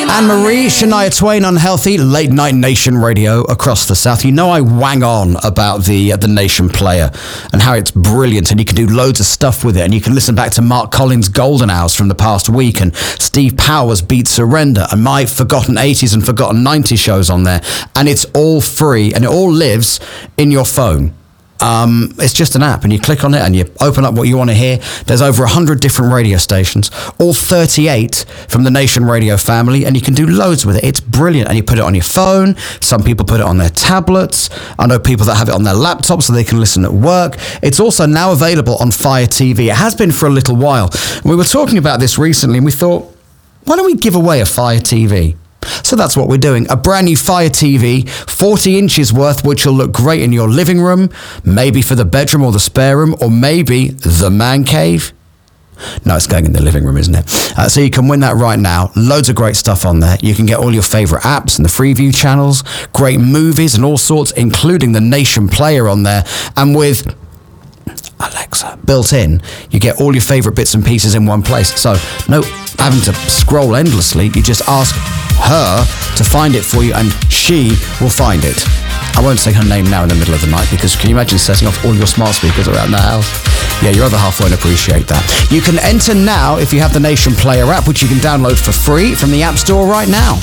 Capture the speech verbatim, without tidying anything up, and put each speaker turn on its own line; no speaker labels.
Anne-Marie, Shania Twain, Unhealthy, Late Night Nation Radio across the South. You know I wang on about the uh, the Nation Player and how it's brilliant and you can do loads of stuff with it, and you can listen back to Mark Collins' Golden Hours from the past week and Steve Powers' Beat Surrender and my Forgotten eighties and Forgotten nineties shows on there, and it's all free and it all lives in your phone. Um, it's just an app and you click on it and you open up what you want to hear. There's over one hundred different radio stations, all thirty-eight from the Nation Radio family, and you can do loads with it. It's brilliant, and you put it on your phone. Some people put it on their tablets. I know people that have it on their laptops so they can listen at work. It's also now available on Fire T V. It has been for a little while. We were talking about this recently and we thought, why don't we give away a Fire T V? So that's what we're doing. A brand new Fire T V, forty inches worth, which will look great in your living room, maybe for the bedroom or the spare room, or maybe the man cave. No, it's going in the living room, isn't it? Uh, so you can win that right now. Loads of great stuff on there. You can get all your favourite apps and the Freeview channels, great movies and all sorts, including the Nation Player on there. And with Alexa built in, you get all your favourite bits and pieces in one place. So no having to scroll endlessly. You just ask her to find it for you and she will find it. I won't say her name now in the middle of the night, because can you imagine setting off all your smart speakers around the house? Yeah, your other half won't appreciate that. You can enter now if you have the Nation Player app, which you can download for free from the App Store right now.